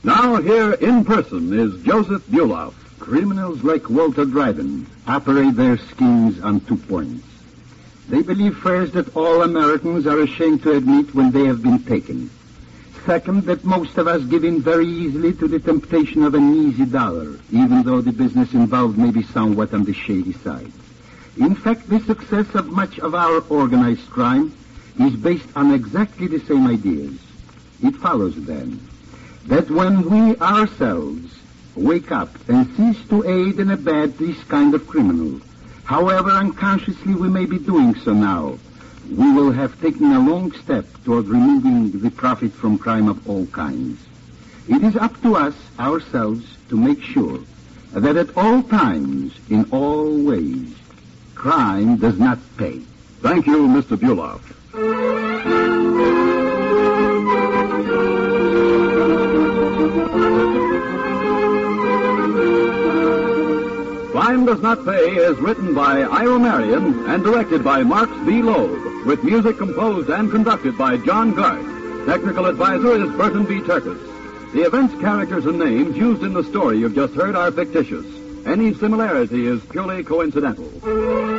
Now here in person is Joseph Buloff. Criminals like Walter Dryden operate their schemes on 2 points. They believe first that all Americans are ashamed to admit when they have been taken. Second, that most of us give in very easily to the temptation of an easy dollar, even though the business involved may be somewhat on the shady side. In fact, the success of much of our organized crime is based on exactly the same ideas. It follows, then, that when we ourselves wake up and cease to aid and abet this kind of criminal, however unconsciously we may be doing so now, we will have taken a long step toward removing the profit from crime of all kinds. It is up to us ourselves to make sure that at all times, in all ways, crime does not pay. Thank you, Mr. Buloff. Crime Does Not Pay is written by Ira Marion and directed by Marks B. Loeb, with music composed and conducted by John Garth. Technical advisor is Burton B. Turkis. The events, characters, and names used in the story you've just heard are fictitious. Any similarity is purely coincidental.